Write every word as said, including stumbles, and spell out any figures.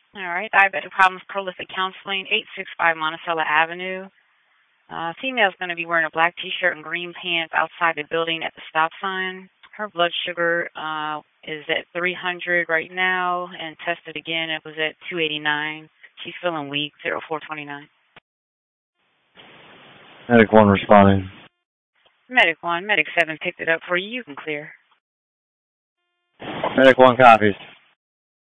All right. Diabetic Problems Prolific Counseling, eight sixty-five Monticello Avenue. Uh, female's going to be wearing a black t-shirt and green pants outside the building at the stop sign. Her blood sugar uh, is at three hundred right now, and tested again, it was at two eighty-nine. She's feeling weak, zero four twenty-nine. Medic one responding. Medic one, Medic seven picked it up for you. You can clear. Medic one copies.